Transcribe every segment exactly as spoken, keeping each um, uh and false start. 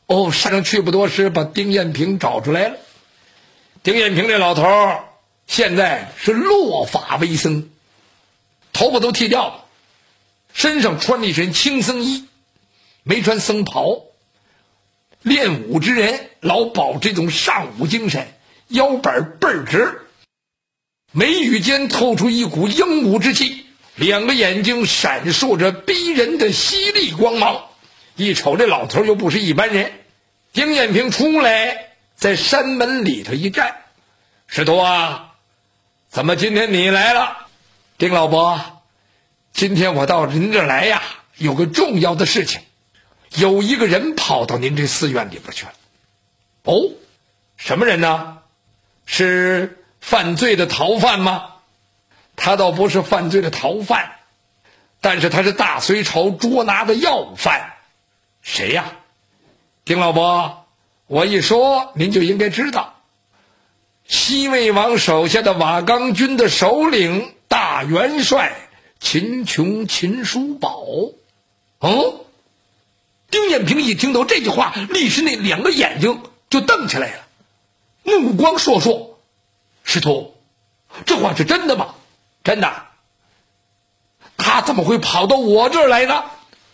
哦，山上去不多时，把丁彦平找出来了。丁彦平这老头现在是落发为僧，头发都剃掉了，身上穿了一身青僧衣，没穿僧袍。练武之人老保这种上武精神，腰板倍儿直，眉宇间透出一股英武之气，两个眼睛闪烁着逼人的犀利光芒。一瞅这老头又不是一般人。丁彦平出来，在山门里头一站：“师徒啊，怎么今天你来了？”“丁老伯，今天我到您这儿来呀，有个重要的事情。有一个人跑到您这寺院里边去了。”“哦，什么人呢？是犯罪的逃犯吗？”“他倒不是犯罪的逃犯，但是他是大隋朝捉拿的要犯。”“谁呀？”“丁老伯，我一说您就应该知道，西魏王手下的瓦岗军的首领大元帅秦琼秦叔宝。”“哦。”丁彦平一听到这句话，立时那两个眼睛就瞪起来了，目光烁烁。“师徒，这话是真的吗？”“真的。”“他怎么会跑到我这儿来呢？”“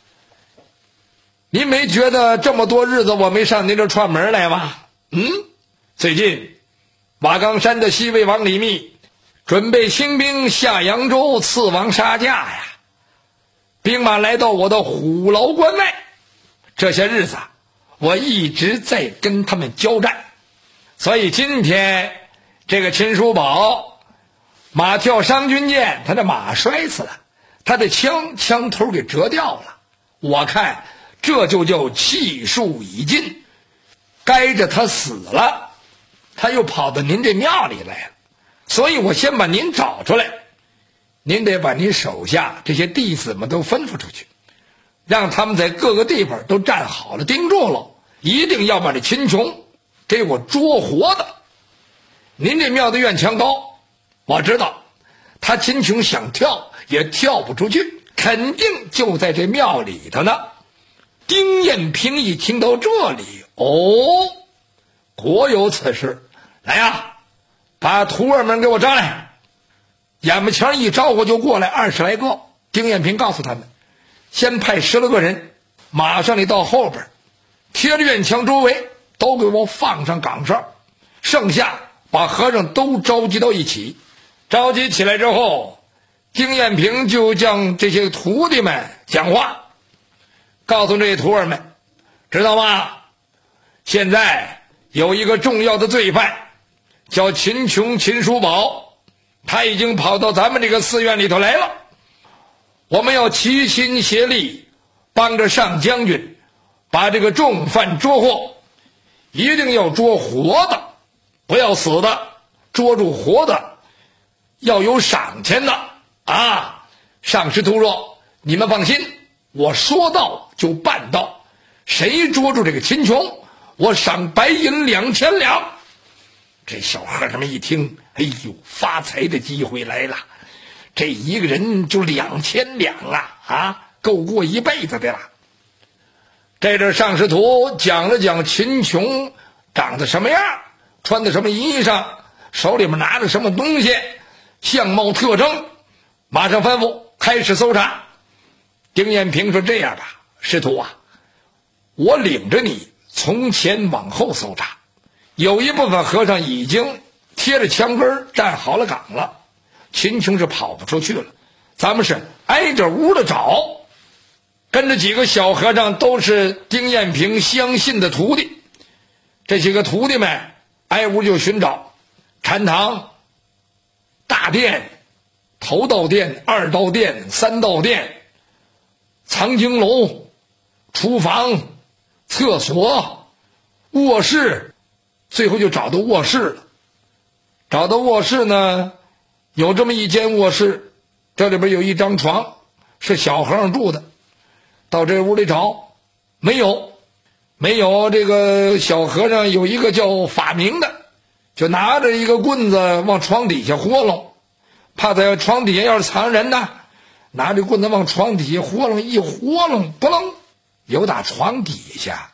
您没觉得这么多日子我没上您这串门来吗？”“嗯，最近瓦岗山的西魏王李密准备兴兵下扬州刺王杀驾呀，兵马来到我的虎牢关外。这些日子我一直在跟他们交战，所以今天这个秦叔宝马跳伤军箭，他的马摔死了，他的枪枪头给折掉了。我看这就叫气数已尽，该着他死了，他又跑到您这庙里来了，所以我先把您找出来，您得把您手下这些弟子们都吩咐出去，让他们在各个地方都站好了盯住了，一定要把这秦琼给我捉活的。您这庙的院墙高，我知道他秦琼想跳也跳不出去，肯定就在这庙里头呢。”丁彦平一听到这里，哦，果有此事，来呀，把徒儿们给我招来。眼巴前一招呼就过来二十来个。丁彦平告诉他们，先派十来个人，马上你到后边贴着院墙周围都给我放上岗哨，剩下把和尚都召集到一起。召集起来之后，丁彦平就将这些徒弟们讲话，告诉这些徒儿们，知道吗？现在有一个重要的罪犯叫秦琼秦叔宝，他已经跑到咱们这个寺院里头来了，我们要齐心协力帮着上将军把这个重犯捉获，一定要捉活的，不要死的，捉住活的要有赏钱的啊！上师徒说，你们放心，我说到就办到，谁捉住这个秦琼，我赏白银两千两。这小和尚们一听，哎呦，发财的机会来了，这一个人就两千两啊啊，够过一辈子的了。这阵上师徒讲了讲秦琼长得什么样，穿的什么衣裳，手里面拿着什么东西，相貌特征，马上吩咐开始搜查。丁彦平说，这样吧，师徒啊，我领着你从前往后搜查，有一部分和尚已经贴着墙根站好了岗了，秦琼是跑不出去了，咱们是挨着屋的找。跟着几个小和尚都是丁彦平相信的徒弟，这几个徒弟们挨屋就寻找，禅堂、大殿、头道殿、二道殿、三道殿、藏经楼、厨房、厕所、卧室，最后就找到卧室了。找到卧室呢，有这么一间卧室，这里边有一张床，是小和尚住的。到这屋里找，没有，没有。这个小和尚有一个叫法明的，就拿着一个棍子往床底下豁楞，怕在床底下要是藏人呢，拿着棍子往床底下豁楞，一豁楞，不楞，有打床底下